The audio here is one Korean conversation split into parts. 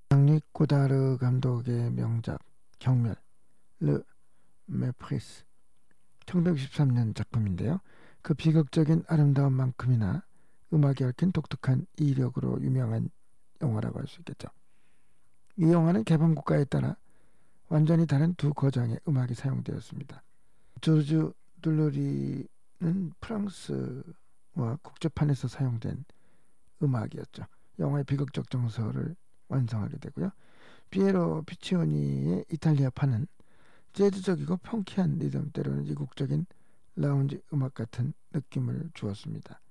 장리 고다르 감독의 명작 경멸 르 메프리스 1963년 작품인데요. 그 비극적인 아름다움만큼이나 음악이 얽힌 독특한 이력으로 유명한 영화라고 할 수 있겠죠. 이 영화는 개봉 국가에 따라 완전히 다른 두 거장의 음악이 사용되었습니다. 조르주 둘루리는 프랑스와 국제판에서 사용된 음악이었죠. 영화의 비극적 정서를 완성하게 되고요. 피에로 피치오니의 이탈리아판은 재즈적이고 펑키한 리듬, 때로는 이국적인 라운지 음악 같은 느낌을 주었습니다.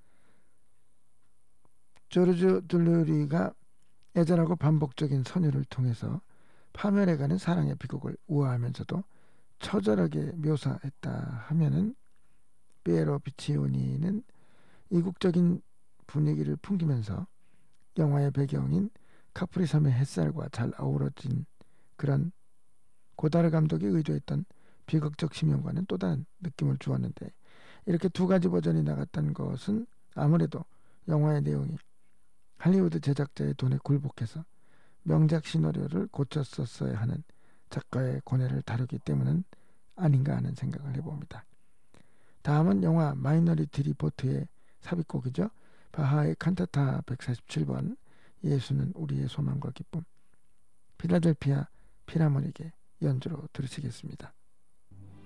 조르주 둘루리가 애절하고 반복적인 선율을 통해서 파멸해가는 사랑의 비극을 우아하면서도 처절하게 묘사했다 하면은, 피에로 피치오니는 이국적인 분위기를 풍기면서 영화의 배경인 카프리섬의 햇살과 잘 어우러진 그런 고다르 감독이 의도했던 비극적 심연과는 또 다른 느낌을 주었는데, 이렇게 두 가지 버전이 나갔다는 것은 아무래도 영화의 내용이 할리우드 제작자의 돈에 굴복해서 명작 시나리오를 고쳤었어야 하는 작가의 고뇌를 다루기 때문은 아닌가 하는 생각을 해봅니다. 다음은 영화 마이너리티 리포트의 삽입곡이죠. 바하의 칸타타 147번 예수는 우리의 소망과 기쁨, 필라델피아 필하모닉의 연주로 들으시겠습니다.